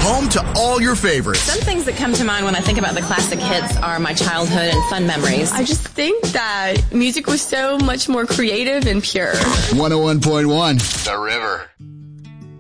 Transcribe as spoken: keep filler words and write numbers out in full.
home to all your favorites. Some things that come to mind when I think about the classic hits are my childhood and fun memories. I just think that music was so much more creative and pure. one oh one point one The River.